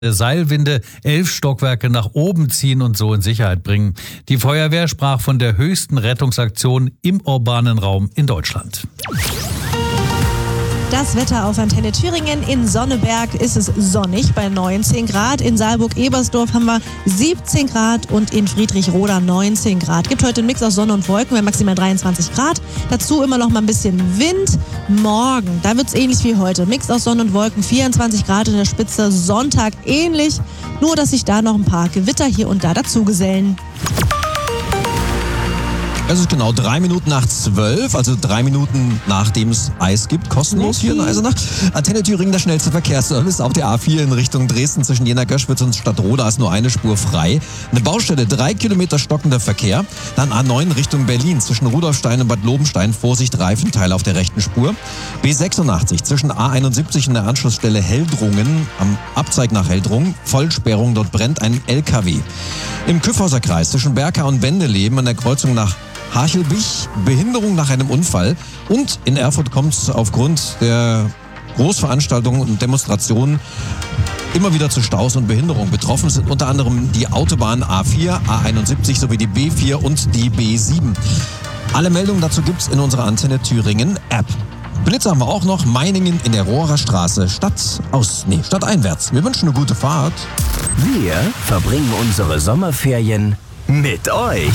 Seilwinde 11 Stockwerke nach oben ziehen und so in Sicherheit bringen. Die Feuerwehr sprach von der höchsten Rettungsaktion im urbanen Raum in Deutschland. Das Wetter auf Antenne Thüringen. In Sonneberg ist es sonnig bei 19 Grad. In Saalburg-Ebersdorf haben wir 17 Grad und in Friedrichroda 19 Grad. Gibt heute einen Mix aus Sonne und Wolken, wir haben maximal 23 Grad. Dazu immer noch mal ein bisschen Wind. Morgen, da wird es ähnlich wie heute. Mix aus Sonne und Wolken, 24 Grad in der Spitze. Sonntag ähnlich, nur dass sich da noch ein paar Gewitter hier und da dazugesellen. Es ist genau 3 Minuten nach 12, also 3 Minuten nachdem es Eis gibt, kostenlos hier in Eisenach. Antenne Thüringen, der schnellste Verkehrsservice auf der A4 in Richtung Dresden zwischen Jena-Göschwitz und Stadtroda ist nur eine Spur frei. Eine Baustelle, 3 Kilometer stockender Verkehr. Dann A9 Richtung Berlin zwischen Rudolfstein und Bad Lobenstein, Vorsicht, Reifenteile auf der rechten Spur. B86 zwischen A71 und der Anschlussstelle Heldrungen, am Abzeig nach Heldrungen, Vollsperrung, dort brennt ein LKW. Im Kyffhauser Kreis zwischen Berka und Wendeleben an der Kreuzung nach Harchelbich, Behinderung nach einem Unfall. Und in Erfurt kommt es aufgrund der Großveranstaltungen und Demonstrationen immer wieder zu Staus und Behinderungen. Betroffen sind unter anderem die Autobahn A4, A71 sowie die B4 und die B7. Alle Meldungen dazu gibt's in unserer Antenne Thüringen App. Blitze haben wir auch noch. Meiningen in der Rohrer Straße. Stadteinwärts. Wir wünschen eine gute Fahrt. Wir verbringen unsere Sommerferien mit euch.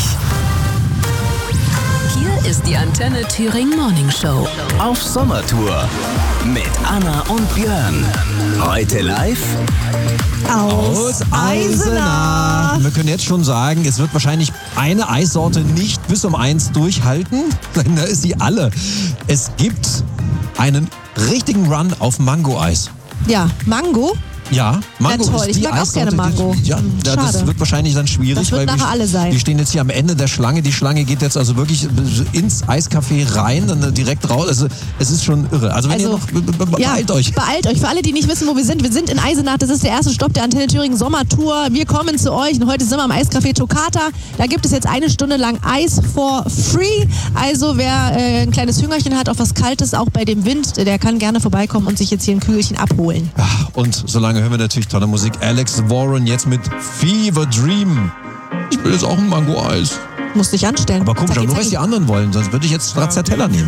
Hier ist die Antenne Thüringen Morning Show. Auf Sommertour mit Anna und Björn. Heute live Aus Eisenach. Wir können jetzt schon sagen, es wird wahrscheinlich eine Eissorte nicht bis um 1 durchhalten. Da ist sie alle. Es gibt einen richtigen Run auf Mango-Eis. Ja, Mango. Ja, Mango ja, toll. ist die Ich mag auch Eissorte, gerne Mango. Das wird wahrscheinlich dann schwierig. Das wird nachher alle sein. Wir stehen jetzt hier am Ende der Schlange. Die Schlange geht jetzt also wirklich ins Eiscafé rein, dann direkt raus. Also es ist schon irre. Also wenn ihr noch, beeilt euch. Beeilt euch. Für alle, die nicht wissen, wo wir sind in Eisenach. Das ist der erste Stopp der Antenne Thüringen Sommertour. Wir kommen zu euch und heute sind wir am Eiscafé Toccata. Da gibt es jetzt 1 Stunde lang Eis for free. Also wer ein kleines Hüngerchen hat auf was Kaltes, auch bei dem Wind, der kann gerne vorbeikommen und sich jetzt hier ein Kügelchen abholen. Ja, und solange hören wir natürlich tolle Musik. Alex Warren jetzt mit Fever Dream. Ich will jetzt auch ein Mango-Eis. Musst dich anstellen. Aber komisch, nur weil es die anderen wollen. Sonst würde ich jetzt Stracciatella nehmen.